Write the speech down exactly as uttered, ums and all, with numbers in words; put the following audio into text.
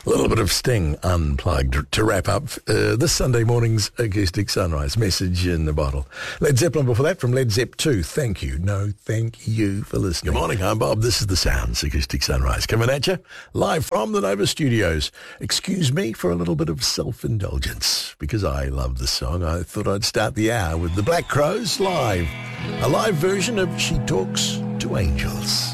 A little bit of Sting Unplugged to wrap up uh, this Sunday morning's Acoustic Sunrise. Message in the bottle. Led Zeppelin before that from Led Zepp two. Thank you. No, thank you for listening. Good morning, I'm Bob. This is the Sounds Acoustic Sunrise. Coming at you live from the Nova Studios. Excuse me for a little bit of self-indulgence. Because I love this song, I thought I'd start the hour with the Black Crowes live. A live version of She Talks to Angels.